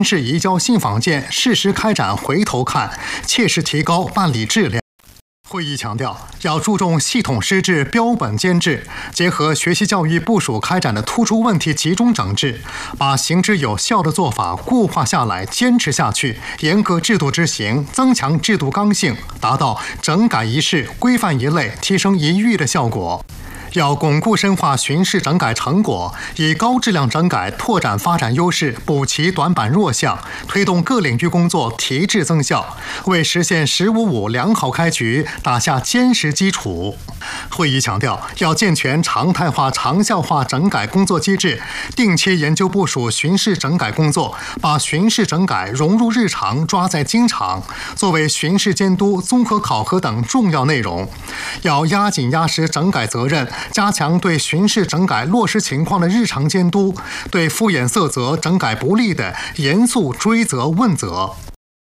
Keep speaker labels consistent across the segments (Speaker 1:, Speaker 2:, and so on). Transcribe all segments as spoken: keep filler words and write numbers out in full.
Speaker 1: 是移交信访件适时开展回头看，切实提高办理质量。会议强调，要注重系统施治、标本兼治，结合学习教育部署开展的突出问题集中整治，把行之有效的做法固化下来、坚持下去，严格制度执行，增强制度刚性，达到整改一事、规范一类、提升一域的效果。要巩固深化巡视整改成果，以高质量整改拓展发展优势，补齐短板弱项，推动各领域工作提质增效，为实现“十五五”良好开局打下坚实基础。会议强调，要健全常态化、长效化整改工作机制，定期研究部署巡视整改工作，把巡视整改融入日常，抓在经常，作为巡视监督、综合考核等重要内容。要压紧压实整改责任，加强对巡视整改落实情况的日常监督，对敷衍塞责、整改不力的严肃追责问责。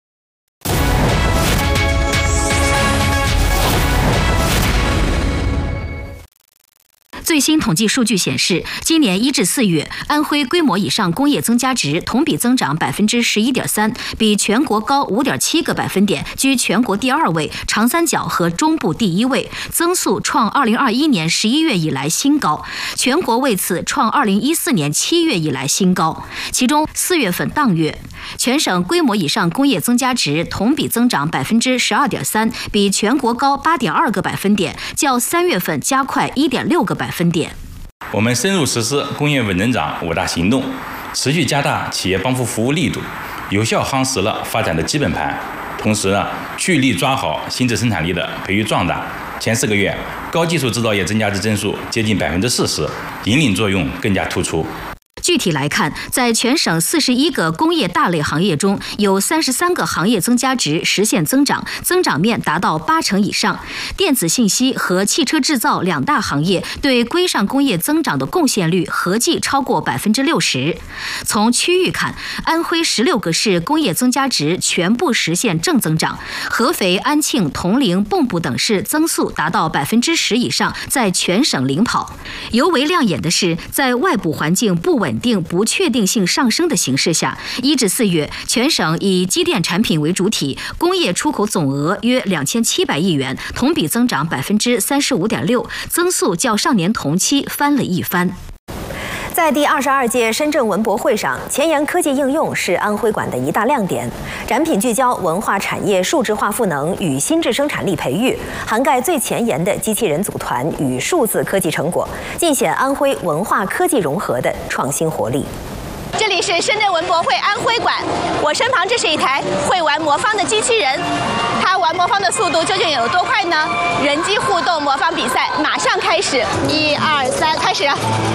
Speaker 2: 最新统计数据显示，今年一至四月，安徽规模以上工业增加值同比增长百分之十一点三，比全国高五点七个百分点，居全国第二位，长三角和中部第一位，增速创二零二一年十一月以来新高，全国为此创二零一四年七月以来新高。其中四月份当月，全省规模以上工业增加值同比增长百分之十二点三，比全国高八点二个百分点，较三月份加快一点六个百分点。
Speaker 3: 我们深入实施工业稳增长五大行动，持续加大企业帮扶服务力度，有效夯实了发展的基本盘。同时呢，聚力抓好新质生产力的培育壮大。前四个月，高技术制造业增加值增速接近百分之四十，引领作用更加突出。
Speaker 2: 具体来看，在全省四十一个工业大类行业中，有三十三个行业增加值实现增长，增长面达到八成以上。电子信息和汽车制造两大行业对规上工业增长的贡献率合计超过百分之六十。从区域看，安徽十六个市工业增加值全部实现正增长，合肥、安庆、铜陵、蚌埠等市增速达到百分之十以上，在全省领跑。尤为亮眼的是，在外部环境不稳定、不确定性上升的形势下，一至四月，全省以机电产品为主体，工业出口总额约两千七百亿元，同比增长百分之三十五点六，增速较上年同期翻了一番。
Speaker 4: 在第二十二届深圳文博会上，前沿科技应用是安徽馆的一大亮点。展品聚焦文化产业数字化赋能与新质生产力培育，涵盖最前沿的机器人组团与数字科技成果，尽显安徽文化科技融合的创新活力。
Speaker 5: 这里是深圳文博会安徽馆，我身旁这是一台会玩魔方的机器人，它玩魔方的速度究竟有多快呢？人机互动魔方比赛马上开始，一二三，开始！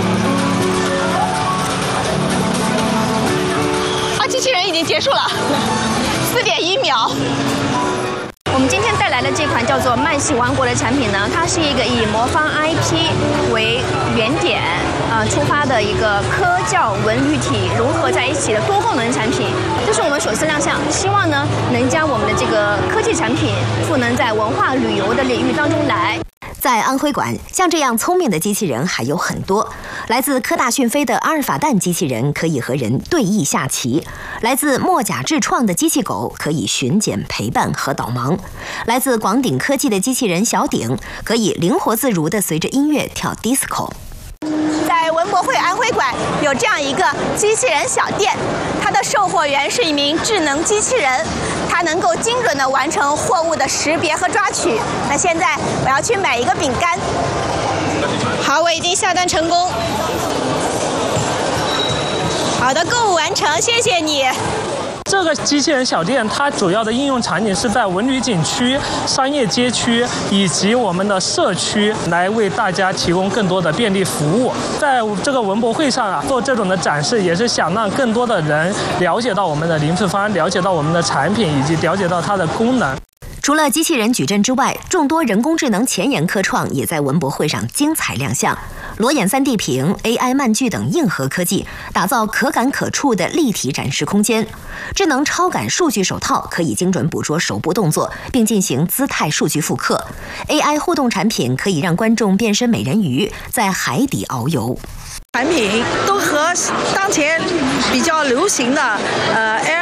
Speaker 5: 啊，机器人已经结束了，四点一秒。我们今天带来的这款叫做慢戏王国的产品呢，它是一个以魔方 I P 为原点啊、呃、出发的一个科教文旅体融合在一起的多功能产品。这是我们首次亮相，希望呢能将我们的这个科技产品赋能在文化旅游的领域当中来。
Speaker 4: 在安徽馆，像这样聪明的机器人还有很多。来自科大讯飞的阿尔法蛋机器人可以和人对弈下棋，来自墨甲智创的机器狗可以巡检陪伴和导盲，来自广鼎科技的机器人小鼎可以灵活自如地随着音乐跳 disco。
Speaker 5: 在文博会安徽馆有这样一个机器人小店，它的售货员是一名智能机器人，它能够精准地完成货物的识别和抓取。那现在我要去买一个饼干。好，我已经下单成功。好的，购物完成，谢谢你。
Speaker 6: 这个机器人小店，它主要的应用场景是在文旅景区、商业街区以及我们的社区，来为大家提供更多的便利服务。在这个文博会上啊，做这种的展示，也是想让更多的人了解到我们的零次方，了解到我们的产品，以及了解到它的功能。
Speaker 4: 除了机器人矩阵之外，众多人工智能前沿科创也在文博会上精彩亮相。裸眼 三 D 屏、A I 漫具等硬核科技，打造可感可触的立体展示空间。智能超感数据手套可以精准捕捉手部动作，并进行姿态数据复刻。A I 互动产品可以让观众变身美人鱼，在海底遨游。
Speaker 7: 产品都和当前比较流行的呃